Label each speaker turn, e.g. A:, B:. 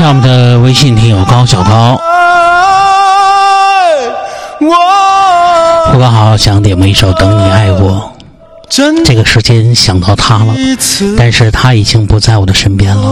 A: 我们的微信听友高小高，胡哥好，想点播一首《等你爱我》。这个时间想到他了，但是他已经不在我的身边了。